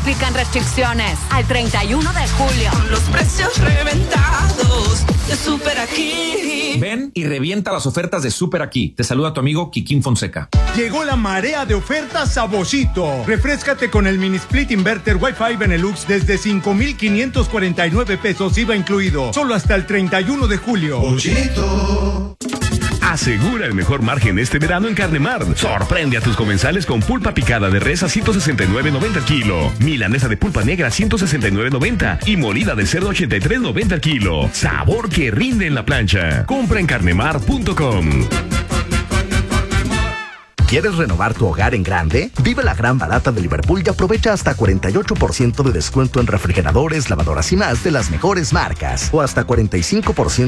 Aplican restricciones al 31 de julio. Con los precios reventados de Super Aquí. Ven y revienta las ofertas de Super Aquí. Te saluda tu amigo Kikín Fonseca. Llegó la marea de ofertas a Boschito. Refréscate con el mini split inverter Wi-Fi Benelux desde 5,549 pesos IVA incluido. Solo hasta el 31 de julio. Boschito. Asegura el mejor margen este verano en Carnemar. Sorprende a tus comensales con pulpa picada de res a 169.90 el kilo, milanesa de pulpa negra a 169.90 y molida de cerdo 83.90 el kilo. Sabor que rinde en la plancha. Compra en carnemar.com. ¿Quieres renovar tu hogar en grande? Vive la gran barata de Liverpool y aprovecha hasta 48% de descuento en refrigeradores, lavadoras y más de las mejores marcas. O hasta 45%